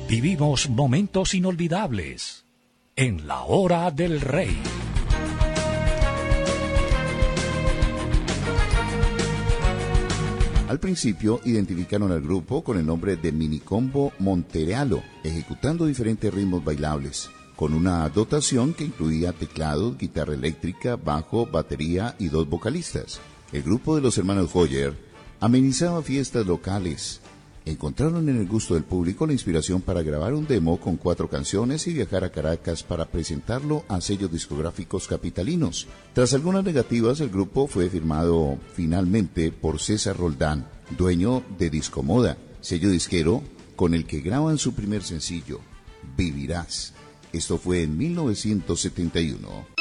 Vivimos momentos inolvidables en la hora del rey. Al principio identificaron al grupo con el nombre de Minicombo Monterealo, ejecutando diferentes ritmos bailables, con una dotación que incluía teclado, guitarra eléctrica, bajo, batería y 2 vocalistas. El grupo de los hermanos Hoyer amenizaba fiestas locales. Encontraron en el gusto del público la inspiración para grabar un demo con 4 canciones y viajar a Caracas para presentarlo a sellos discográficos capitalinos. Tras algunas negativas, el grupo fue firmado finalmente por César Roldán, dueño de Discomoda, sello disquero con el que graban su primer sencillo, Vivirás. Esto fue en 1971.